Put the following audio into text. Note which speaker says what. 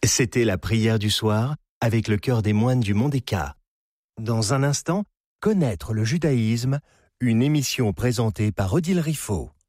Speaker 1: C'était la prière du soir avec le chœur des moines du Mont des Cats. Dans un instant, connaître le judaïsme, une émission présentée par Odile Riffaut.